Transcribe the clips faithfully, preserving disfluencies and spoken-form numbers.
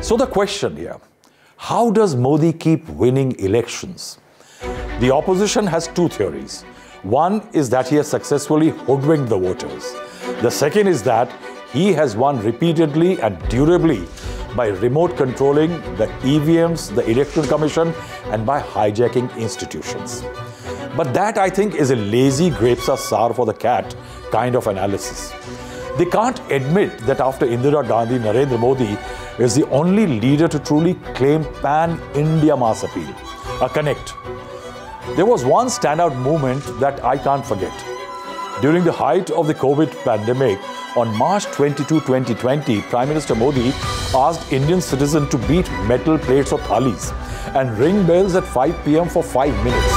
So the question here, how does Modi keep winning elections? The opposition has two theories. One is that he has successfully hoodwinked the voters. The second is that he has won repeatedly and durably by remote controlling the E V Ms, the Electoral Commission, and by hijacking institutions. But that, I think, is a lazy grapes are sour for the cat kind of analysis. They can't admit that after Indira Gandhi, Narendra Modi is the only leader to truly claim pan-India mass appeal, a connect. There was one standout movement that I can't forget. During the height of the COVID pandemic, on March twenty-second, twenty twenty, Prime Minister Modi asked Indian citizens to beat metal plates or thalis and ring bells at five p m for five minutes.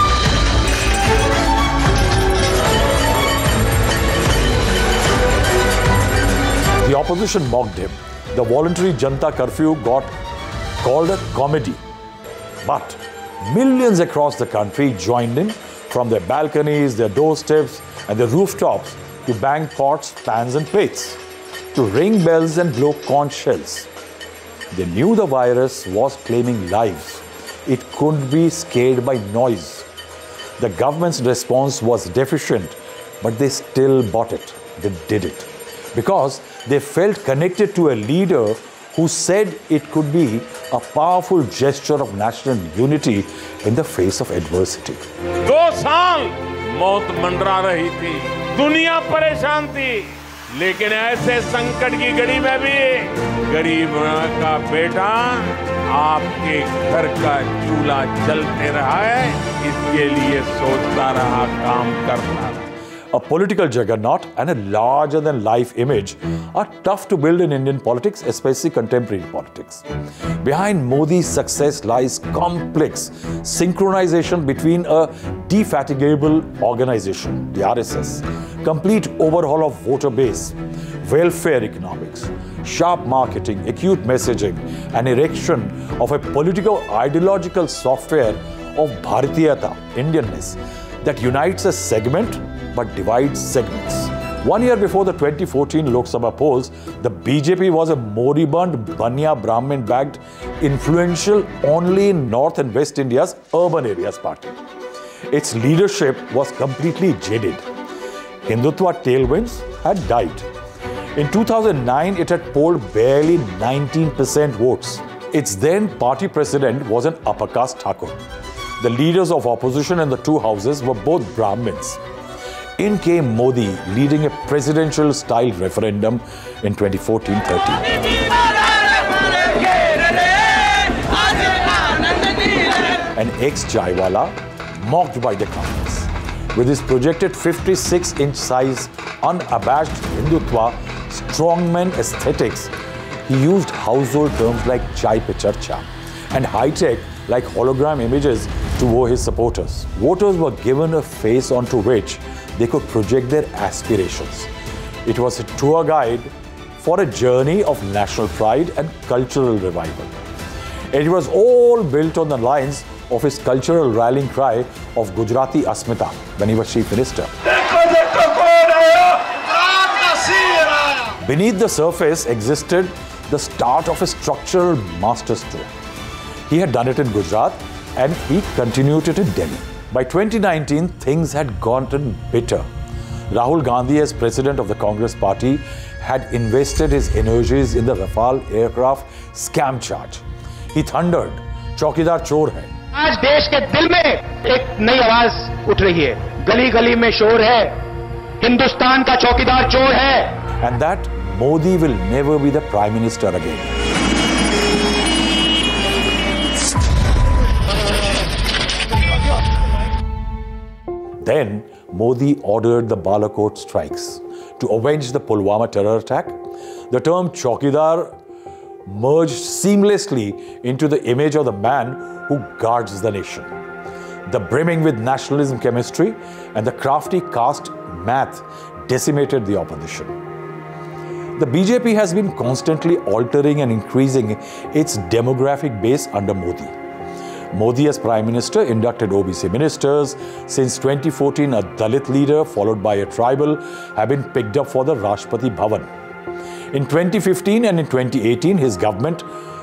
The opposition mocked him. The voluntary Janta curfew got called a comedy. But millions across the country joined in from their balconies, their doorsteps, and their rooftops to bang pots, pans, and plates, to ring bells and blow conch shells. They knew the virus was claiming lives. It couldn't be scared by noise. The government's response was deficient, but they still bought it. They did it. Because they felt connected to a leader who said it could be a powerful gesture of national unity in the face of adversity. दो साल मौत मंडरा रही थी, दुनिया परेशान थी, लेकिन ऐसे संकट की घड़ी में भी गरीब का बेटा आपके घर का चूल्हा जलते रहा है, इसके लिए सोचता रहा, काम करता रहा. A political juggernaut and a larger-than-life image are tough to build in Indian politics, especially contemporary politics. Behind Modi's success lies complex synchronization between a defatigable organization, the R S S, complete overhaul of voter base, welfare economics, sharp marketing, acute messaging, and erection of a political ideological software of Bharatiyata, Indianness, that unites a segment but divides segments. One year before the twenty fourteen Lok Sabha polls, the B J P was a moribund, Banya Brahmin-backed, influential only in North and West India's urban areas party. Its leadership was completely jaded. Hindutva tailwinds had died. In two thousand nine, it had polled barely nineteen percent votes. Its then party president was an upper caste Thakur. The leaders of opposition in the two houses were both Brahmins. In came Modi leading a presidential-style referendum in twenty fourteen thirteen. An ex-Jaiwala mocked by the Congress. With his projected fifty-six inch size, unabashed Hindutva, strongman aesthetics, he used household terms like chai pe charcha and high-tech like hologram images to woo his supporters. Voters were given a face onto which they could project their aspirations. It was a tour guide for a journey of national pride and cultural revival. It was all built on the lines of his cultural rallying cry of Gujarati Asmita when he was Chief Minister. Beneath the surface existed the start of a structural masterstroke. He had done it in Gujarat and he continued it in Delhi. By twenty nineteen, things had gotten bitter. Rahul Gandhi, as president of the Congress party, had invested his energies in the Rafale aircraft scam charge. He thundered, "Chaukidar chor hai." आज देश के दिल में एक नई आवाज उठ रही है, गली गली में शोर है, हिंदुस्तान का चौकीदार चोर है. And that Modi will never be the Prime Minister again. Then, Modi ordered the Balakot strikes to avenge the Pulwama terror attack. The term Chaukidar merged seamlessly into the image of the man who guards the nation. The brimming with nationalism chemistry and the crafty caste math decimated the opposition. The B J P has been constantly altering and increasing its demographic base under Modi. Modi as Prime Minister inducted O B C ministers. Since twenty fourteen, a Dalit leader followed by a tribal have been picked up for the Rashtrapati Bhavan. In twenty fifteen and in twenty eighteen, his government